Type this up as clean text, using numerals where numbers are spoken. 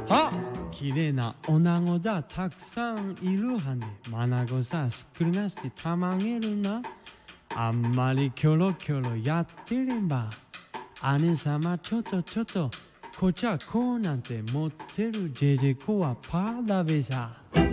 あ、綺麗な女子だたくさんいるはね。マナゴさ少なしてたまげるな。あんまりキョロキョロやってれば姉様ちょっとこっちはこうなんて持ってるジェジェコはパーだべさ。